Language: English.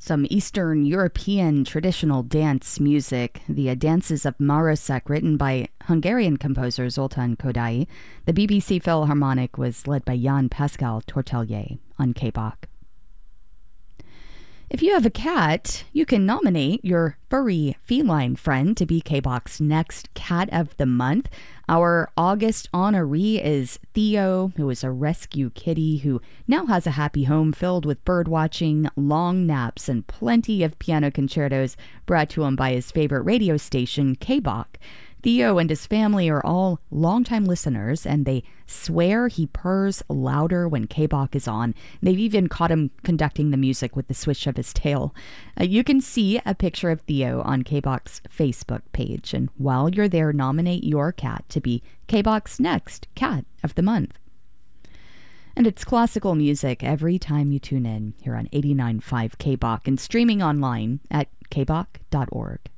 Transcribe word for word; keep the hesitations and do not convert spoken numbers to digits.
Some Eastern European traditional dance music, the uh, Dances of Marosek, written by Hungarian composer Zoltán Kodály. The B B C Philharmonic was led by Jan Pascal Tortelier on K B O C. If you have a cat, you can nominate your furry feline friend to be K B O C's next Cat of the Month. Our August honoree is Theo, who is a rescue kitty who now has a happy home filled with bird watching, long naps, and plenty of piano concertos brought to him by his favorite radio station, K B O C. Theo and his family are all longtime listeners, and they swear he purrs louder when K B O C is on. They've even caught him conducting the music with the swish of his tail. Uh, you can see a picture of Theo on K B O C's Facebook page, and while you're there, nominate your cat to be K B O C's next Cat of the Month. And it's classical music every time you tune in here on eighty-nine point five K B O C and streaming online at k b o c dot org.